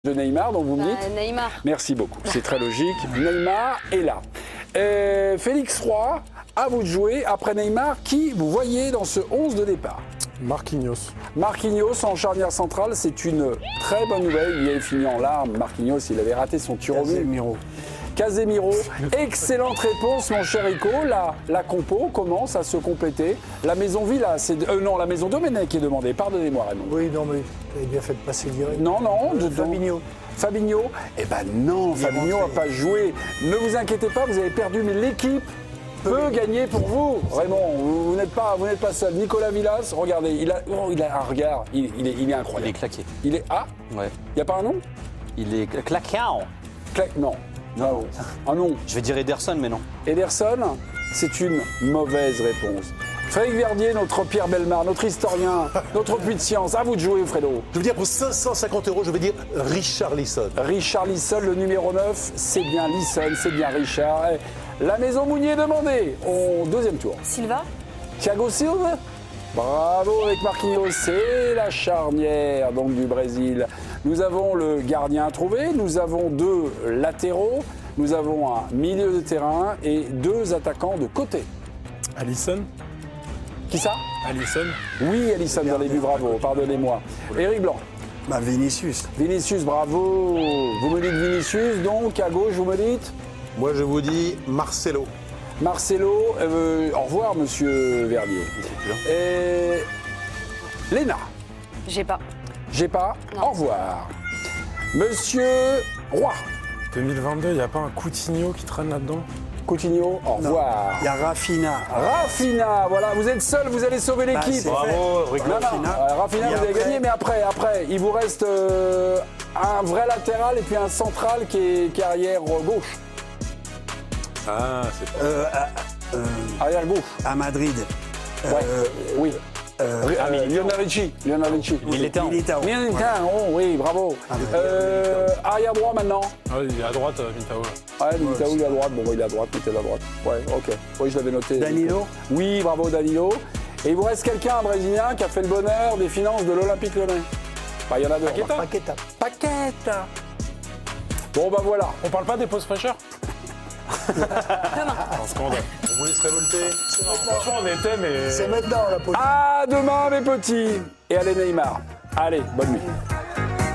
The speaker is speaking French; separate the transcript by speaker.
Speaker 1: De Neymar, donc vous me dites
Speaker 2: Neymar.
Speaker 1: Merci beaucoup, c'est très logique. Neymar est là. Félix Roy, à vous de jouer. Après Neymar, qui vous voyez dans ce 11 de départ?
Speaker 3: Marquinhos.
Speaker 1: Marquinhos en charnière centrale, c'est une très bonne nouvelle. Il avait fini en larmes. Marquinhos, il avait raté son tir au but. Casemiro, excellente réponse mon cher Rico. La compo commence à se compléter. La maison Villa, c'est non, la maison Domenech est demandée. Pardonnez-moi Raymond.
Speaker 4: Oui, non, mais vous avez bien fait de passer direct.
Speaker 1: Non,
Speaker 4: Fabinho.
Speaker 1: Fabinho, eh ben non, Fabinho n'a pas joué. Ne vous inquiétez pas, vous avez perdu, mais l'équipe peut gagner pour vous. Raymond, vous n'êtes pas seul. Nicolas Villas, regardez, il a un regard, il est incroyable.
Speaker 5: Il est claqué.
Speaker 1: Il est
Speaker 5: Ouais.
Speaker 1: Il n'y a pas un nom?
Speaker 5: Il est claquant.
Speaker 1: Non. Non. Un nom.
Speaker 5: Je vais dire Ederson, mais non.
Speaker 1: Ederson, c'est une mauvaise réponse. Frédéric Verdier, notre Pierre Bellemare, notre historien, notre puits de science. À vous de jouer, Fredo.
Speaker 6: Je veux dire, pour 550 €, je veux dire Richarlison.
Speaker 1: Richarlison, le numéro 9, c'est bien Lisson, c'est bien Richard. La maison Mounier demandée au deuxième tour.
Speaker 2: Silva.
Speaker 1: Thiago Silva. Bravo avec Marquinhos, c'est la charnière donc du Brésil. Nous avons le gardien à trouver, nous avons deux latéraux, nous avons un milieu de terrain et deux attaquants de côté.
Speaker 3: Alisson.
Speaker 1: Qui ça?
Speaker 3: Alisson.
Speaker 1: Oui, Alisson dans les buts, bravo, pardonnez-moi. Éric Blanc.
Speaker 4: Vinicius.
Speaker 1: Vinicius, bravo. Vous me dites Vinicius, donc à gauche, vous me dites
Speaker 6: Moi, je vous dis Marcelo.
Speaker 1: Marcelo. Au revoir, monsieur Verdier. Et Léna.
Speaker 2: J'ai pas.
Speaker 1: J'ai pas.
Speaker 2: Non.
Speaker 1: Au revoir. Monsieur Roy.
Speaker 3: 2022, il n'y a pas un Coutinho qui traîne là-dedans?
Speaker 1: Coutinho, au revoir.
Speaker 4: Il y a Rafinha.
Speaker 1: Rafinha, voilà, vous êtes seul, vous allez sauver l'équipe.
Speaker 4: c'est
Speaker 5: Bravo, Rico.
Speaker 1: Non, non,
Speaker 4: Rafinha.
Speaker 1: Rafinha,
Speaker 4: Et
Speaker 1: vous avez
Speaker 4: après-
Speaker 1: gagné, mais après, il vous reste un vrai latéral et puis un central qui est arrière gauche.
Speaker 6: Ah, c'est
Speaker 1: Arrière gauche.
Speaker 4: À Madrid.
Speaker 1: Oui. Lionel Richie.
Speaker 5: Militao.
Speaker 4: Militao.
Speaker 1: Oh, oui, bravo. Arrière droit maintenant.
Speaker 3: Ah, il est à droite, Militao.
Speaker 1: Ouais, Militao, il est à droite. Bon, il est à droite, mettez-le à droite. Ouais, ok. Oui, je l'avais noté.
Speaker 4: Danilo.
Speaker 1: Oui, bravo Danilo. Et il vous reste quelqu'un, un Brésilien, qui a fait le bonheur des finances de l'Olympique Lyonnais. Bah, il y en a deux.
Speaker 3: Paqueta.
Speaker 4: Paqueta.
Speaker 1: Paqueta. Bon, bah voilà.
Speaker 3: On parle pas des pauses fraîcheurs?
Speaker 2: Demain.
Speaker 3: Un scandale.
Speaker 6: On voulait se révolter.
Speaker 3: Franchement, on était, mais...
Speaker 4: C'est maintenant la politique.
Speaker 1: À demain, mes petits. Et allez, Neymar. Allez, bonne nuit.